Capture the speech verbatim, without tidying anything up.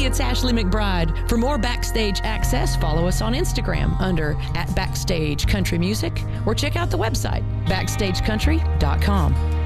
it's Ashley McBride. For more Backstage access, follow us on Instagram under at Backstage Country Music or check out the website backstage country dot com.